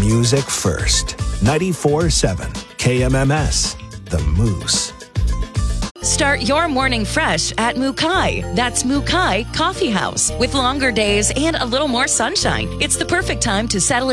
music first. 94.7 KMMS, The Moose. Start your morning fresh at Mukai. That's Mukai Coffee House. With longer days and a little more sunshine, it's the perfect time to settle